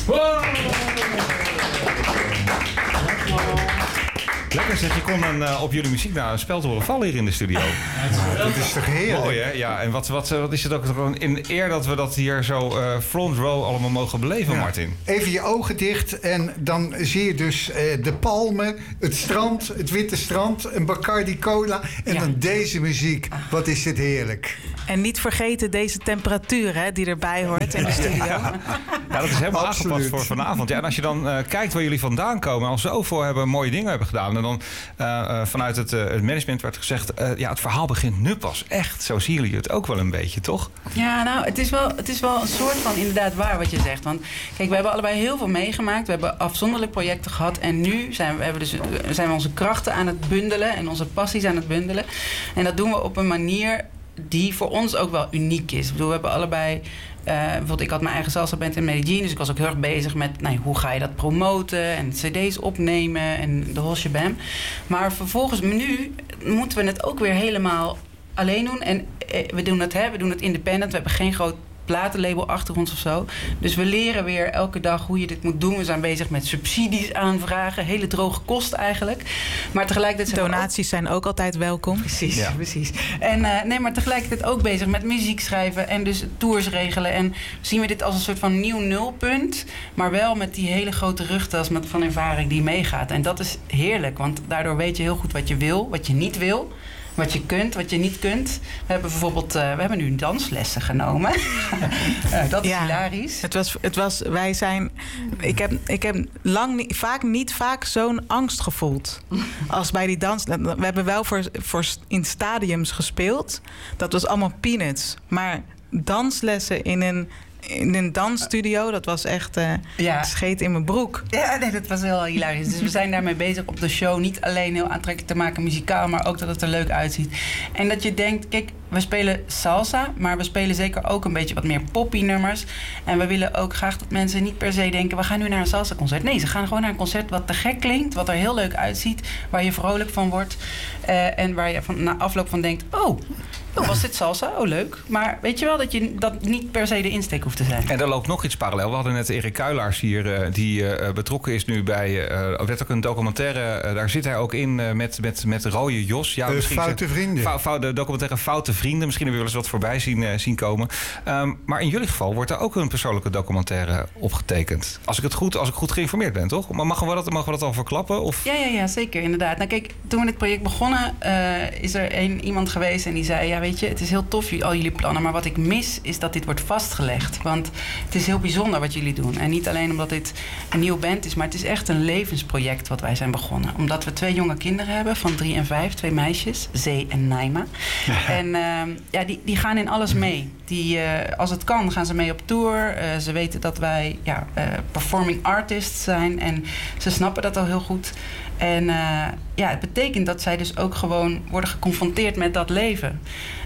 Wow. Lekker zeg, je kon op jullie muziek een spel te horen vallen hier in de studio. Dat is toch heerlijk? Mooi, hè? Ja, en wat is het ook gewoon in eer dat we dat hier zo front row allemaal mogen beleven, ja. Martin. Even je ogen dicht en dan zie je dus de palmen, het strand, het witte strand, een Bacardi Cola en dan deze muziek. Wat is dit heerlijk. En niet vergeten deze temperatuur hè, die erbij hoort in de studio. Ja, dat is helemaal aangepast voor vanavond. Ja, en als je dan kijkt waar jullie vandaan komen, al zoveel mooie dingen hebben gedaan. En dan vanuit het management werd gezegd, het verhaal begint nu pas echt. Zo zien jullie het ook wel een beetje, toch? Ja, nou, het is wel een soort van inderdaad waar wat je zegt. Want kijk, we hebben allebei heel veel meegemaakt. We hebben afzonderlijk projecten gehad. En nu zijn we onze krachten aan het bundelen en onze passies aan het bundelen. En dat doen we op een manier die voor ons ook wel uniek is. Ik bedoel, we hebben allebei... bijvoorbeeld, ik had mijn eigen salsa band in Medellin, dus ik was ook heel erg bezig met hoe ga je dat promoten en cd's opnemen en de whole shabam. Maar vervolgens, nu moeten we het ook weer helemaal alleen doen. En we doen het independent, we hebben geen groot platenlabel achter ons of zo. Dus we leren weer elke dag hoe je dit moet doen. We zijn bezig met subsidies aanvragen. Hele droge kost eigenlijk. Maar tegelijkertijd donaties zijn ook altijd welkom. Precies, ja. Precies. En maar tegelijkertijd ook bezig met muziek schrijven en dus tours regelen. En zien we dit als een soort van nieuw nulpunt. Maar wel met die hele grote rugtas van ervaring die meegaat. En dat is heerlijk. Want daardoor weet je heel goed wat je wil, wat je niet wil. Wat je kunt, wat je niet kunt. We hebben bijvoorbeeld nu danslessen genomen. Dat is hilarisch. Ik heb niet vaak zo'n angst gevoeld als bij die dans. We hebben wel in stadiums gespeeld. Dat was allemaal peanuts. Maar danslessen in een dansstudio, dat was echt scheet in mijn broek. Ja, nee, dat was heel hilarisch. Dus we zijn daarmee bezig op de show niet alleen heel aantrekkelijk te maken muzikaal, maar ook dat het er leuk uitziet. En dat je denkt, kijk, we spelen salsa, maar we spelen zeker ook een beetje wat meer poppy nummers. En we willen ook graag dat mensen niet per se denken, we gaan nu naar een salsa concert. Nee, ze gaan gewoon naar een concert wat te gek klinkt, wat er heel leuk uitziet, waar je vrolijk van wordt. En waar je na afloop van denkt, oh, was dit salsa? Oh, leuk. Maar weet je wel dat niet per se de insteek hoeft te zijn. En er loopt nog iets parallel. We hadden net Erik Kuilaars hier, die betrokken is nu bij... Er werd ook een documentaire, daar zit hij ook in met Rode Jos. Ja, Foute Vrienden. De documentaire Foute Vrienden. Misschien hebben we wel eens wat voorbij zien komen. Maar in jullie geval wordt er ook een persoonlijke documentaire opgetekend. Als ik goed geïnformeerd ben, toch? Maar mogen we dat al verklappen? Of? Ja, zeker, inderdaad. Nou kijk, toen we dit project begonnen, is er iemand geweest en die zei... Ja, weet je, het is heel tof, al jullie plannen. Maar wat ik mis, is dat dit wordt vastgelegd. Want het is heel bijzonder wat jullie doen. En niet alleen omdat dit een nieuwe band is, maar het is echt een levensproject wat wij zijn begonnen. Omdat we 2 jonge kinderen hebben, van 3 en 5, 2 meisjes, Zee en Naima. En die gaan in alles mee. Als het kan, gaan ze mee op tour. Ze weten dat wij performing artists zijn. En ze snappen dat al heel goed. En het betekent dat zij dus ook gewoon worden geconfronteerd met dat leven.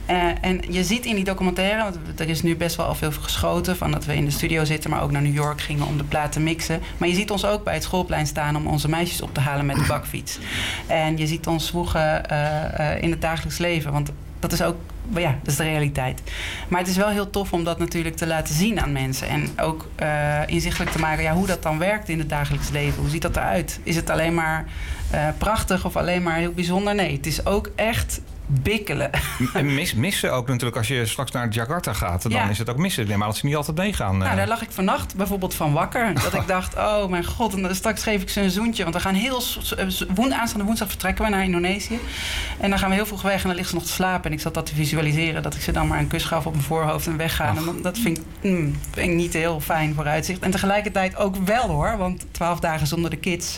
En je ziet in die documentaire, want er is nu best wel al veel geschoten... van dat we in de studio zitten, maar ook naar New York gingen om de plaat te mixen. Maar je ziet ons ook bij het schoolplein staan om onze meisjes op te halen met de bakfiets. En je ziet ons zwoegen in het dagelijks leven, want dat is ook... dat is de realiteit. Maar het is wel heel tof om dat natuurlijk te laten zien aan mensen. En ook inzichtelijk te maken hoe dat dan werkt in het dagelijks leven. Hoe ziet dat eruit? Is het alleen maar prachtig of alleen maar heel bijzonder? Nee, het is ook echt bikkelen. En missen ook natuurlijk. Als je straks naar Jakarta gaat, dan is het ook missen. Nee, maar dat ze niet altijd meegaan. Nou, daar lag ik vannacht bijvoorbeeld van wakker. Dat ik dacht, oh mijn god, en straks geef ik ze een zoentje. Want we gaan aanstaande woensdag vertrekken we naar Indonesië. En dan gaan we heel vroeg weg en dan ligt ze nog te slapen. En ik zat dat te visualiseren, dat ik ze dan maar een kus gaf op mijn voorhoofd en weggaan. En dat vind ik niet heel fijn vooruitzicht. En tegelijkertijd ook wel hoor, want 12 dagen zonder de kids.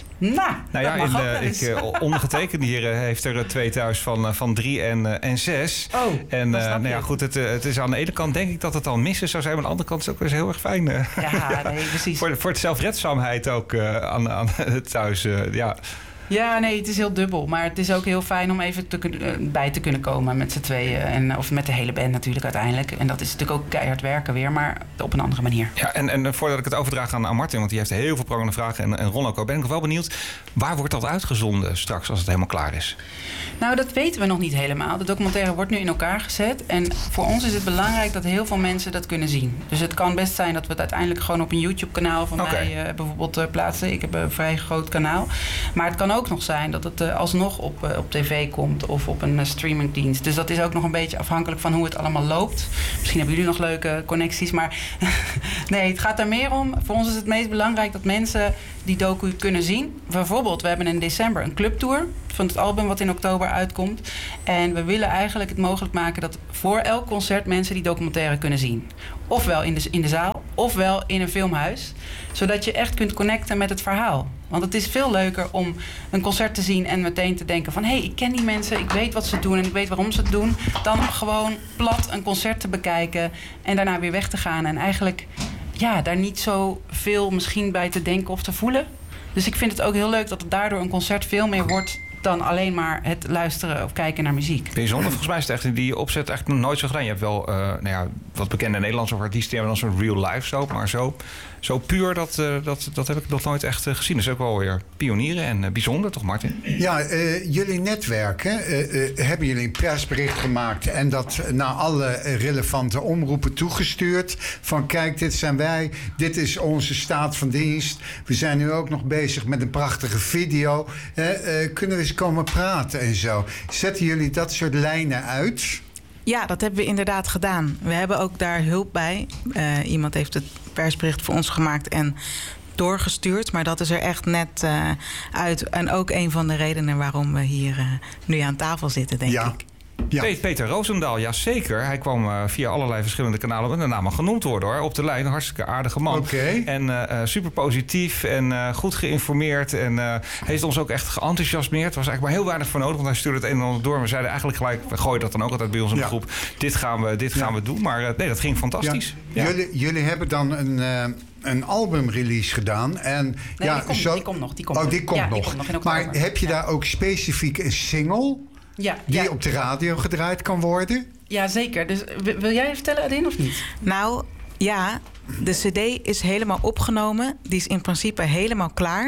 Ondergetekende hier heeft er 2 thuis van 3 en 6. Oh, en goed, het is aan de ene kant denk ik dat het al missen zou zijn, maar aan de andere kant is het ook weer heel erg fijn. Ja, nee, precies. voor de zelfredzaamheid ook aan thuis, Ja, nee, het is heel dubbel. Maar het is ook heel fijn om even bij te kunnen komen met z'n tweeën. Of met de hele band natuurlijk uiteindelijk. En dat is natuurlijk ook keihard werken weer, maar op een andere manier. Ja, en voordat ik het overdraag aan Martin, want die heeft heel veel prangende vragen. En Ron ook, ben ik nog wel benieuwd. Waar wordt dat uitgezonden straks als het helemaal klaar is? Nou, dat weten we nog niet helemaal. De documentaire wordt nu in elkaar gezet. En voor ons is het belangrijk dat heel veel mensen dat kunnen zien. Dus het kan best zijn dat we het uiteindelijk gewoon op een YouTube-kanaal van mij bijvoorbeeld plaatsen. Ik heb een vrij groot kanaal. Maar het kan ook nog zijn dat het alsnog op tv komt of op een streamingdienst. Dus dat is ook nog een beetje afhankelijk van hoe het allemaal loopt. Misschien hebben jullie nog leuke connecties, maar nee, het gaat er meer om. Voor ons is het meest belangrijk dat mensen die docu kunnen zien. Bijvoorbeeld, we hebben in december een clubtour van het album wat in oktober uitkomt. En we willen eigenlijk het mogelijk maken dat voor elk concert mensen die documentaire kunnen zien. Ofwel in de zaal, ofwel in een filmhuis. Zodat je echt kunt connecten met het verhaal. Want het is veel leuker om een concert te zien en meteen te denken van hé, ik ken die mensen, ik weet wat ze doen en ik weet waarom ze het doen. Dan gewoon plat een concert te bekijken en daarna weer weg te gaan. En eigenlijk daar niet zo veel misschien bij te denken of te voelen. Dus ik vind het ook heel leuk dat het daardoor een concert veel meer wordt dan alleen maar het luisteren of kijken naar muziek. Bijzonder. Volgens mij is het echt in die opzet echt nog nooit zo gedaan. Je hebt wel wat bekende Nederlandse artiesten hebben dan zo'n real life soap, maar zo puur, dat heb ik nog nooit echt gezien. Dat is ook wel weer pionieren en bijzonder, toch Martin? Ja, jullie netwerken, hebben jullie een persbericht gemaakt en dat naar alle relevante omroepen toegestuurd. Van kijk, dit zijn wij, dit is onze staat van dienst. We zijn nu ook nog bezig met een prachtige video. Kunnen we eens komen praten en zo. Zetten jullie dat soort lijnen uit? Ja, dat hebben we inderdaad gedaan. We hebben ook daar hulp bij. Iemand heeft het persbericht voor ons gemaakt en doorgestuurd. Maar dat is er echt net uit. En ook een van de redenen waarom we hier nu aan tafel zitten, denk ik. Ja. Peter Roosendaal, ja zeker. Hij kwam via allerlei verschillende kanalen met de naam genoemd worden hoor. Op de lijn, een hartstikke aardige man. Okay. En super positief en goed geïnformeerd. En hij heeft ons ook echt geenthousiasmeerd. Er was eigenlijk maar heel weinig voor nodig, want hij stuurde het een en ander door. We zeiden eigenlijk gelijk, we gooien dat dan ook altijd bij ons in de groep. Dit gaan we doen. Maar nee, dat ging fantastisch. Ja. Ja. Jullie hebben dan een albumrelease gedaan. En, die komt nog. Die komt nog in oktober. Maar heb je daar ook specifiek een single die op de radio gedraaid kan worden? Ja, zeker. Dus wil jij vertellen, Adin, of niet? Nou, ja. De cd is helemaal opgenomen. Die is in principe helemaal klaar.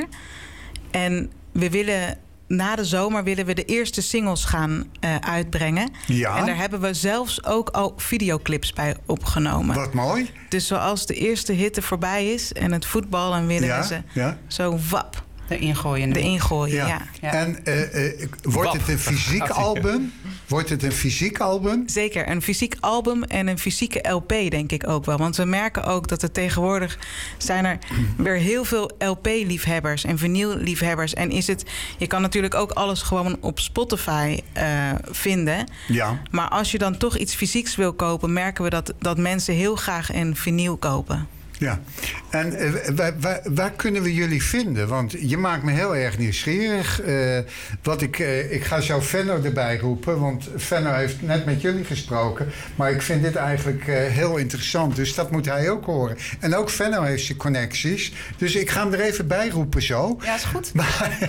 En we willen na de zomer we de eerste singles gaan uitbrengen. Ja. En daar hebben we zelfs ook al videoclips bij opgenomen. Wat mooi. Dus zoals de eerste hitte voorbij is en het voetballen willen we ze zo wap. Erin gooien. Ja. En wordt het een fysiek album? Wordt het een fysiek album? Zeker, een fysiek album en een fysieke LP denk ik ook wel. Want we merken ook dat er tegenwoordig zijn er weer heel veel LP-liefhebbers en vinyl-liefhebbers. En je kan natuurlijk ook alles gewoon op Spotify vinden. Ja. Maar als je dan toch iets fysieks wil kopen, merken we dat mensen heel graag een vinyl kopen. Ja, en waar kunnen we jullie vinden? Want je maakt me heel erg nieuwsgierig. Ik ga zo Venno erbij roepen, want Venno heeft net met jullie gesproken. Maar ik vind dit eigenlijk heel interessant, dus dat moet hij ook horen. En ook Venno heeft zijn connecties, dus ik ga hem er even bij roepen zo. Ja, is goed. Maar,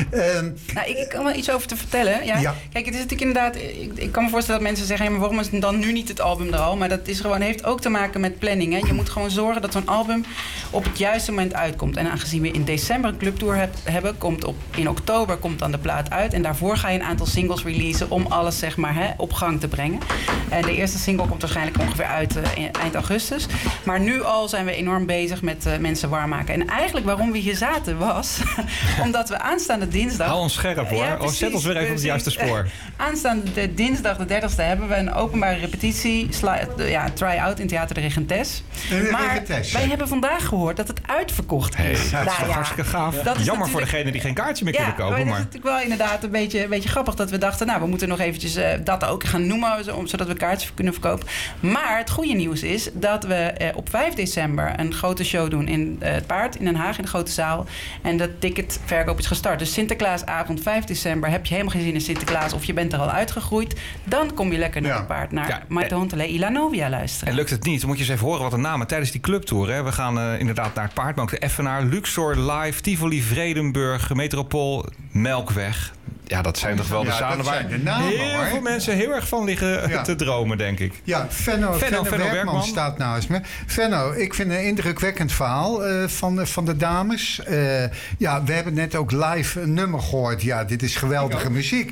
ik kan wel iets over te vertellen. Ja? Kijk, het is natuurlijk inderdaad, ik kan me voorstellen dat mensen zeggen, maar waarom is dan nu niet het album er al? Maar dat is heeft ook te maken met planning. Hè? Je moet gewoon zorgen dat zo'n album op het juiste moment uitkomt. En aangezien we in december een clubtour hebben, in oktober komt dan de plaat uit. En daarvoor ga je een aantal singles releasen om alles zeg maar op gang te brengen. En de eerste single komt waarschijnlijk ongeveer uit eind augustus. Maar nu al zijn we enorm bezig met mensen warm maken. En eigenlijk waarom we hier zaten was omdat we aanstaande dinsdag... Hou ons scherp hoor. Ja, zet ons weer even op het juiste spoor. Aanstaande dinsdag de 30e hebben we een openbare repetitie, try-out in Theater de Regentes. Maar wij hebben vandaag gehoord dat het uitverkocht is. Dat is hartstikke gaaf. Jammer voor degene die geen kaartje meer kunnen kopen. Maar het is natuurlijk wel inderdaad een beetje grappig dat we dachten, we moeten nog eventjes dat ook gaan noemen, zodat we kaartjes kunnen verkopen. Maar het goede nieuws is dat we op 5 december een grote show doen in het Paard in Den Haag in de grote zaal. En dat ticketverkoop is gestart. Dus Sinterklaasavond 5 december heb je helemaal geen zin in Sinterklaas of je bent er al uitgegroeid. Dan kom je lekker naar het Paard naar Maite Hontele Ilanovia luisteren. En lukt het niet, dan moet je eens even horen wat de namen tijdens die clubtour. Hè. We gaan inderdaad naar het paard, maar ook de Effenaar, Luxor, Live, Tivoli, Vredenburg, Metropool, Melkweg. Ja, dat zijn toch wel de zalen waar heel veel mensen heel erg van liggen te dromen, denk ik. Ja, Venno Werkman staat naast me. Venno, ik vind een indrukwekkend verhaal van de dames. Ja, we hebben net ook live een nummer gehoord. Ja, dit is geweldige muziek.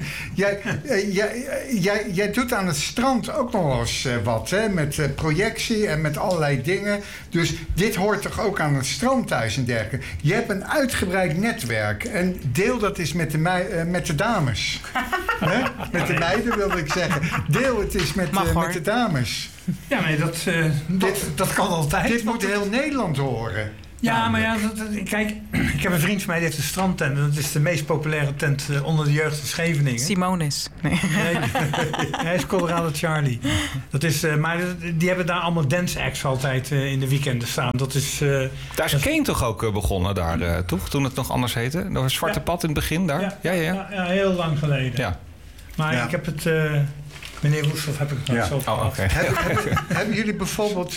Jij doet aan het strand ook nog wel eens wat, hè? Met projectie en met allerlei dingen. Dus dit hoort toch ook aan het strand thuis en dergelijke. Je hebt een uitgebreid netwerk. En deel dat eens met de dames. Met de meiden wilde ik zeggen. Deel het eens met de dames. Ja, nee, dat kan altijd. Dit moet heel Nederland horen. Ja, maar ja, kijk, ik heb een vriend van mij die heeft een strandtent. Dat is de meest populaire tent onder de jeugd in Scheveningen. Simonis. Nee, hij is Colorado Charlie. Dat is, maar die hebben daar allemaal dance acts altijd in de weekenden staan. Dat is, daar is Kane toch ook begonnen daar, toch? Toen het nog anders heette? Dat was Zwarte Pad in het begin daar? Ja, heel lang geleden. Ja. Maar ik heb het... Meneer Roeshoff heb ik het nog zo gehad. Hebben jullie bijvoorbeeld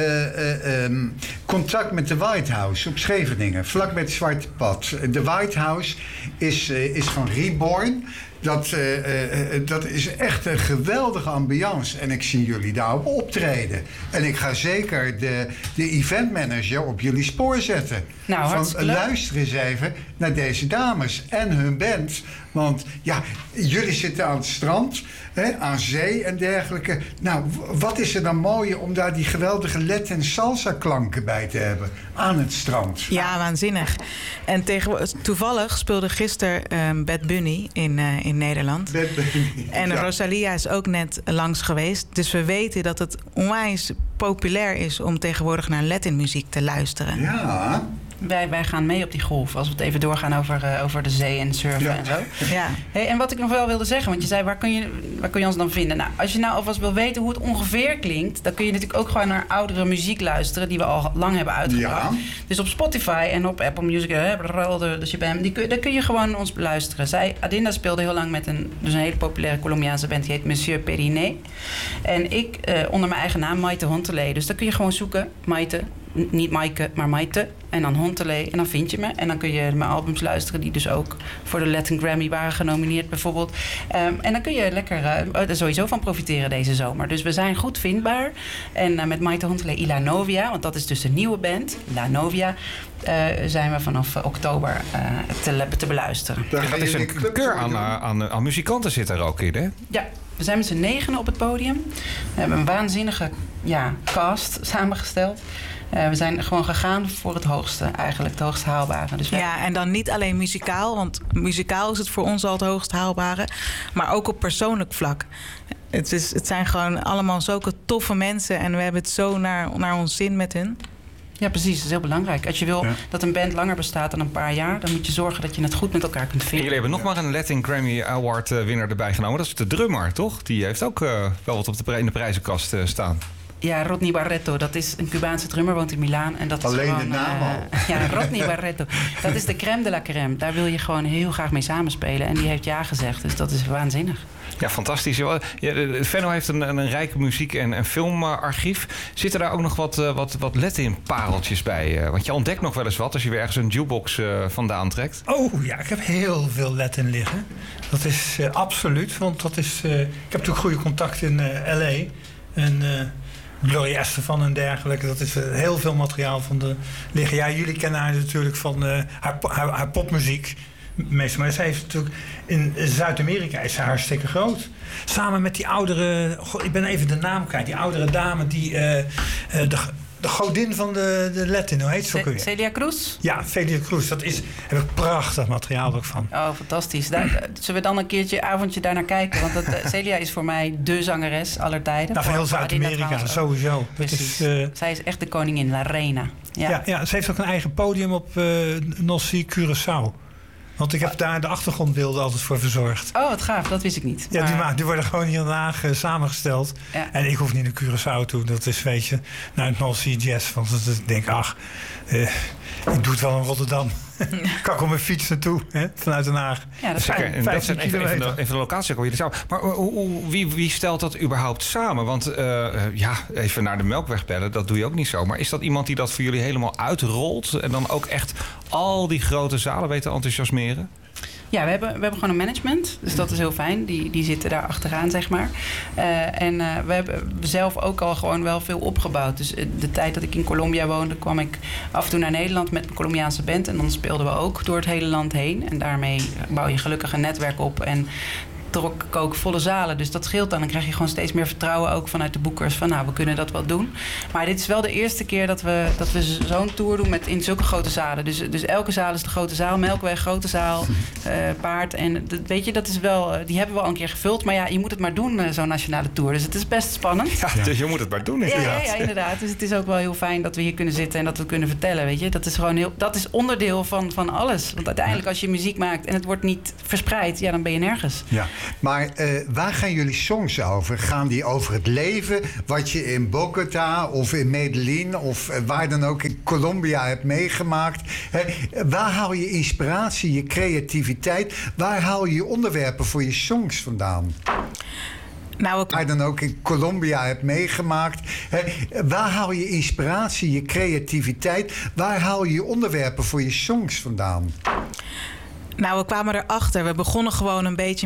contact met de White House op Scheveningen, vlak bij het Zwarte Pad? De White House is van Reborn. Dat is echt een geweldige ambiance. En ik zie jullie daarop optreden. En ik ga zeker de eventmanager op jullie spoor zetten. Nou, luister eens even naar deze dames en hun band. Want ja, jullie zitten aan het strand, aan zee en dergelijke. Nou, wat is er dan mooi om daar die geweldige Latin salsa klanken bij te hebben aan het strand? Ja, waanzinnig. En toevallig speelde gisteren Bad Bunny in Nederland. Bad Bunny. En Rosalia is ook net langs geweest. Dus we weten dat het onwijs populair is om tegenwoordig naar Latin muziek te luisteren. Ja. Wij gaan mee op die golf. Als we het even doorgaan over de zee en surfen en zo. Ja. Hey, en wat ik nog wel wilde zeggen, want je zei, waar kun je ons dan vinden? Nou, als je nou alvast wil weten hoe het ongeveer klinkt, dan kun je natuurlijk ook gewoon naar oudere muziek luisteren die we al lang hebben uitgebracht. Ja. Dus op Spotify en op Apple Music, daar kun je gewoon ons beluisteren. Adinda speelde heel lang met een hele populaire Colombiaanse band, die heet Monsieur Periné. En ik onder mijn eigen naam, Maite Hontelé. Dus daar kun je gewoon zoeken, Maite. Niet Maaike, maar Maite. En dan Hontelé. En dan vind je me. En dan kun je mijn albums luisteren, die dus ook voor de Latin Grammy waren genomineerd bijvoorbeeld. En dan kun je lekker er sowieso van profiteren deze zomer. Dus we zijn goed vindbaar. En met Maite Hontelé y La Novia, want dat is dus de nieuwe band, La Novia, zijn we vanaf oktober te beluisteren. Dat is een keur aan muzikanten zit er ook in, hè? Ja. We zijn met z'n 9 op het podium. We hebben een waanzinnige cast samengesteld. We zijn gewoon gegaan voor het hoogste, eigenlijk het hoogst haalbare. Dus en dan niet alleen muzikaal, want muzikaal is het voor ons al het hoogst haalbare, maar ook op persoonlijk vlak. Het zijn gewoon allemaal zulke toffe mensen en we hebben het zo naar ons zin met hun. Ja, precies. Dat is heel belangrijk. Als je wil dat een band langer bestaat dan een paar jaar, dan moet je zorgen dat je het goed met elkaar kunt vinden. En jullie hebben nog maar een Latin Grammy Award winnaar erbij genomen. Dat is de drummer, toch? Die heeft ook wel wat in de prijzenkast staan. Ja, Rodney Barreto. Dat is een Cubaanse drummer, woont in Milaan. En dat alleen is gewoon, de naam al. Ja, Rodney Barreto. Dat is de crème de la crème. Daar wil je gewoon heel graag mee samenspelen. En die heeft ja gezegd. Dus dat is waanzinnig. Ja, fantastisch. Venno heeft een rijke muziek- en filmarchief. Zitten daar ook nog wat Latin-pareltjes bij? Want je ontdekt nog wel eens wat als je weer ergens een jukebox vandaan trekt. Oh ja, ik heb heel veel Latin liggen. Dat is absoluut. Want dat is, ik heb natuurlijk goede contacten in L.A. En Gloria Estefan en dergelijke. Dat is heel veel materiaal van de liggen. Ja, jullie kennen haar natuurlijk van haar popmuziek. Meestal, maar zij heeft natuurlijk in Zuid-Amerika is ze hartstikke groot. Samen met die oudere, ik ben even de naam kwijt, die oudere dame die de godin van de Latin, hoe heet ze ook weer? Celia Cruz? Ja, Celia Cruz. Dat heb ik prachtig materiaal ook van. Oh, fantastisch. Zullen we dan een keertje avondje daarnaar kijken? Want Celia is voor mij dé zangeres aller tijden. Nou, van heel Zuid-Amerika, sowieso. Precies. Zij is echt de koningin, La Reina. Ja, ze heeft ook een eigen podium op Nossi Curaçao. Want ik heb daar de achtergrondbeelden altijd voor verzorgd. Oh, wat gaaf. Dat wist ik niet. Ja, die worden gewoon hier in Den Haag samengesteld. Ja. En ik hoef niet naar Curaçao toe. Dat is, weet je, naar het North Sea Jazz. Want ik denk, ik doe het wel in Rotterdam. Kan ik op mijn fiets naartoe, hè, vanuit Den Haag. Ja, dat is Zeker. fijn. En dat zijn 15 even kilometer. de locaties waar jullie samen. Maar wie stelt dat überhaupt samen? Want even naar de Melkweg bellen, dat doe je ook niet zo. Maar is dat iemand die dat voor jullie helemaal uitrolt en dan ook echt al die grote zalen weet te enthousiasmeren? Ja, we hebben gewoon een management. Dus dat is heel fijn. Die zitten daar achteraan, zeg maar. We hebben zelf ook al gewoon wel veel opgebouwd. Dus de tijd dat ik in Colombia woonde, kwam ik af en toe naar Nederland met een Colombiaanse band. En dan speelden we ook door het hele land heen. En daarmee bouw je gelukkig een netwerk op. En trok ik ook volle zalen. Dus dat scheelt dan. Dan krijg je gewoon steeds meer vertrouwen ook vanuit de boekers. Van nou, we kunnen dat wel doen. Maar dit is wel de eerste keer dat we zo'n tour doen in zulke grote zalen. Dus elke zaal is de grote zaal. Melkweg, grote zaal, Paard. En weet je, dat is wel, die hebben we al een keer gevuld. Maar ja, je moet het maar doen, zo'n nationale tour. Dus het is best spannend. Ja, dus je moet het maar doen. Ja, inderdaad. Dus het is ook wel heel fijn dat we hier kunnen zitten en dat we kunnen vertellen. Weet je, dat is gewoon dat is onderdeel van alles. Want uiteindelijk als je muziek maakt en het wordt niet verspreid, ja, dan ben je nergens. Ja. Maar waar gaan jullie songs over? Gaan die over het leven wat je in Bogota of in Medellin of waar dan ook in Colombia hebt meegemaakt? Waar haal je inspiratie, je creativiteit? Waar haal je je onderwerpen voor je songs vandaan? Waar dan ook in Colombia hebt meegemaakt. Waar haal je inspiratie, je creativiteit? Waar haal je je onderwerpen voor je songs vandaan? Nou, we kwamen erachter. We begonnen gewoon een beetje